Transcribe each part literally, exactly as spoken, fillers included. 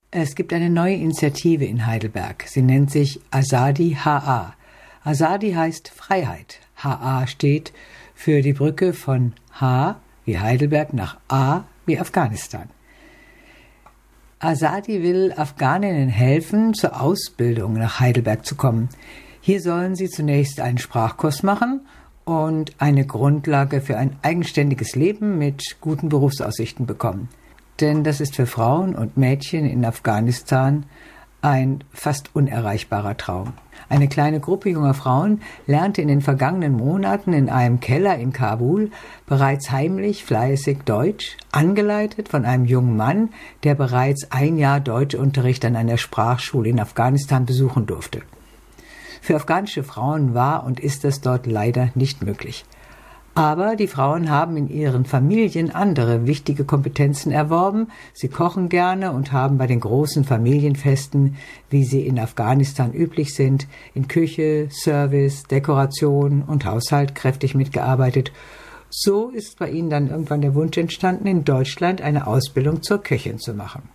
Es gibt eine neue Initiative in Heidelberg. Sie nennt sich Azadi H A. Azadi heißt Freiheit. H A steht für die Brücke von H wie Heidelberg nach A wie Afghanistan. Azadi will Afghaninnen helfen, zur Ausbildung nach Heidelberg zu kommen. Hier sollen sie zunächst einen Sprachkurs machen und eine Grundlage für ein eigenständiges Leben mit guten Berufsaussichten bekommen. Denn das ist für Frauen und Mädchen in Afghanistan ein fast unerreichbarer Traum. Eine kleine Gruppe junger Frauen lernte in den vergangenen Monaten in einem Keller in Kabul bereits heimlich fleißig Deutsch, angeleitet von einem jungen Mann, der bereits ein Jahr Deutschunterricht an einer Sprachschule in Afghanistan besuchen durfte. Für afghanische Frauen war und ist das dort leider nicht möglich. Aber die Frauen haben in ihren Familien andere wichtige Kompetenzen erworben. Sie kochen gerne und haben bei den großen Familienfesten, wie sie in Afghanistan üblich sind, in Küche, Service, Dekoration und Haushalt kräftig mitgearbeitet. So ist bei ihnen dann irgendwann der Wunsch entstanden, in Deutschland eine Ausbildung zur Köchin zu machen.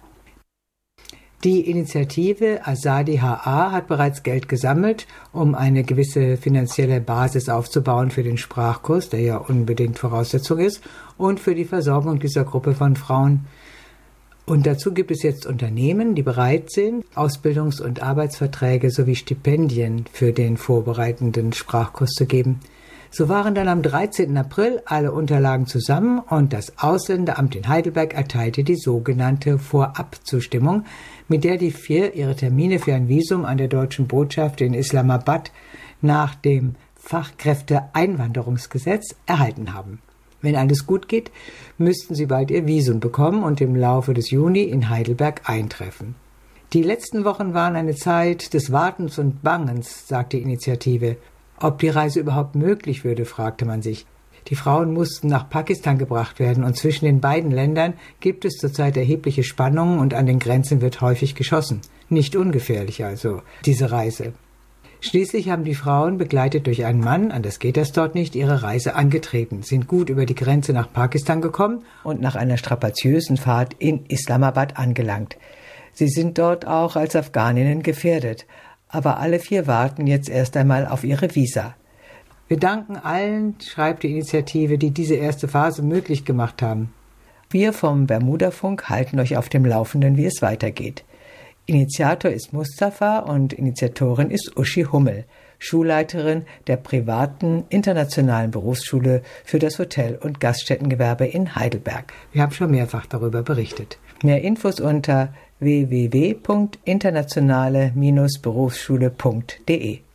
Die Initiative Azadi H A hat bereits Geld gesammelt, um eine gewisse finanzielle Basis aufzubauen für den Sprachkurs, der ja unbedingt Voraussetzung ist, und für die Versorgung dieser Gruppe von Frauen. Und dazu gibt es jetzt Unternehmen, die bereit sind, Ausbildungs- und Arbeitsverträge sowie Stipendien für den vorbereitenden Sprachkurs zu geben. So waren dann am dreizehnten April alle Unterlagen zusammen und das Ausländeramt in Heidelberg erteilte die sogenannte Vorabzustimmung, mit der die vier ihre Termine für ein Visum an der deutschen Botschaft in Islamabad nach dem Fachkräfteeinwanderungsgesetz erhalten haben. Wenn alles gut geht, müssten sie bald ihr Visum bekommen und im Laufe des Juni in Heidelberg eintreffen. Die letzten Wochen waren eine Zeit des Wartens und Bangens, sagt die Initiative. Ob die Reise überhaupt möglich würde, fragte man sich. Die Frauen mussten nach Pakistan gebracht werden und zwischen den beiden Ländern gibt es zurzeit erhebliche Spannungen und an den Grenzen wird häufig geschossen. Nicht ungefährlich also, diese Reise. Schließlich haben die Frauen, begleitet durch einen Mann, anders geht das dort nicht, ihre Reise angetreten, sind gut über die Grenze nach Pakistan gekommen und nach einer strapaziösen Fahrt in Islamabad angelangt. Sie sind dort auch als Afghaninnen gefährdet. Aber alle vier warten jetzt erst einmal auf ihre Visa. Wir danken allen, schreibt die Initiative, die diese erste Phase möglich gemacht haben. Wir vom Bermuda-Funk halten euch auf dem Laufenden, wie es weitergeht. Initiator ist Mustafa und Initiatorin ist Uschi Hummel, Schulleiterin der privaten internationalen Berufsschule für das Hotel- und Gaststättengewerbe in Heidelberg. Wir haben schon mehrfach darüber berichtet. Mehr Infos unter w w w punkt internationale Berufsschule punkt de